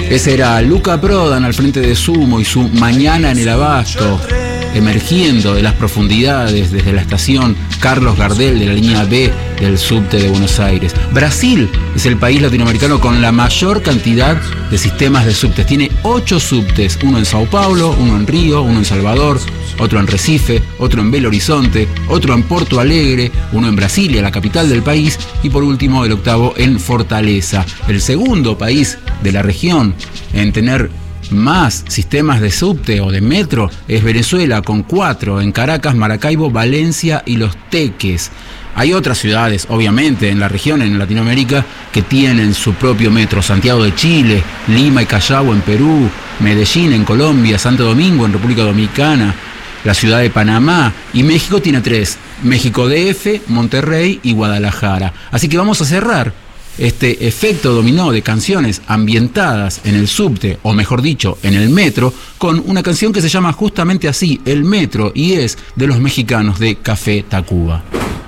Ese era Luca Prodan al frente de Sumo y su Mañana en el Abasto, emergiendo de las profundidades desde la estación Carlos Gardel de la línea B del subte de Buenos Aires. Brasil es el país latinoamericano con la mayor cantidad de sistemas de subtes. Tiene 8 subtes, uno en Sao Paulo, uno en Río, uno en Salvador, otro en Recife, otro en Belo Horizonte, otro en Porto Alegre, uno en Brasilia, la capital del país, y por último el octavo en Fortaleza. El segundo país de la región en tener más sistemas de subte o de metro es Venezuela, con 4 en Caracas, Maracaibo, Valencia y Los Teques. Hay otras ciudades, obviamente, en la región, en Latinoamérica, que tienen su propio metro. Santiago de Chile, Lima y Callao en Perú, Medellín en Colombia, Santo Domingo en República Dominicana, la ciudad de Panamá, y México tiene 3, México DF, Monterrey y Guadalajara. Así que vamos a cerrar este efecto dominó de canciones ambientadas en el subte, o mejor dicho, en el metro, con una canción que se llama justamente así, El Metro, y es de los mexicanos de Café Tacuba.